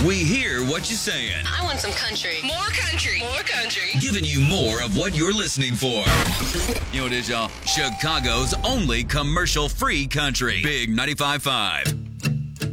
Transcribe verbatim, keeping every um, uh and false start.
We hear what you're saying. I want some country. More country. More country. Giving you more of what you're listening for. You know what it is, y'all? Chicago's only commercial-free country. Big ninety-five point five.